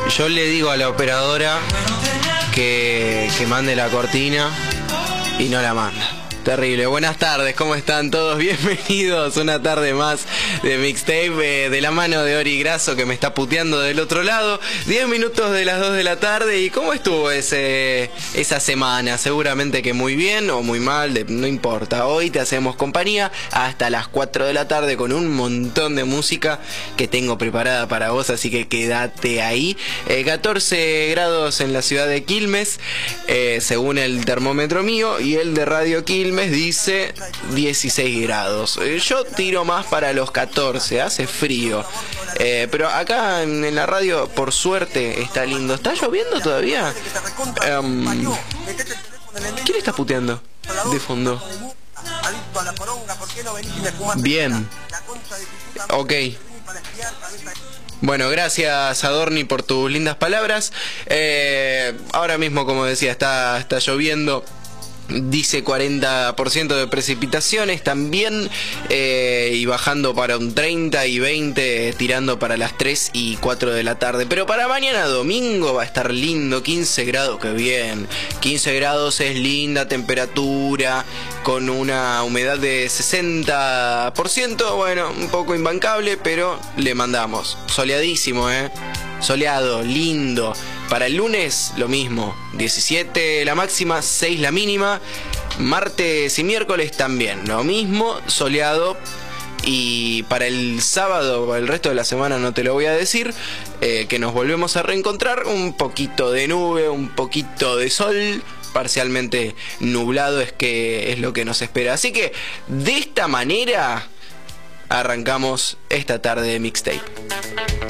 Yo le digo a la operadora que mande la cortina y no la manda. Terrible. Buenas tardes, ¿cómo están todos? Bienvenidos una tarde más de Mixtape, de la mano de Ori Grasso, que me está puteando del otro lado. 10 minutos de las 2 de la tarde. ¿Y cómo estuvo esa semana? Seguramente que muy bien o muy mal, no importa. Hoy te hacemos compañía hasta las 4 de la tarde con un montón de música que tengo preparada para vos, así que quédate ahí. 14 grados en la ciudad de Quilmes, según el termómetro mío, y el de Radio Quilmes dice 16 grados. Yo tiro más para los 14, hace frío. Pero acá en la radio, por suerte, está lindo. ¿Está lloviendo todavía? ¿Quién está puteando de fondo? Bien. Ok. Bueno, gracias Adorni por tus lindas palabras. Ahora mismo, como decía, está lloviendo. Dice 40% de precipitaciones también, y bajando para un 30 y 20, tirando para las 3 y 4 de la tarde. Pero para mañana domingo va a estar lindo, 15 grados, que bien. 15 grados es linda temperatura, con una humedad de 60%, bueno, un poco imbancable, pero le mandamos. Soleadísimo, soleado, lindo. Para el lunes lo mismo, 17 la máxima, 6 la mínima. Martes y miércoles también lo mismo, soleado. Y para el sábado, para el resto de la semana no te lo voy a decir, que nos volvemos a reencontrar, un poquito de nube, un poquito de sol, parcialmente nublado es lo que nos espera. Así que de esta manera arrancamos esta tarde de Mixtape.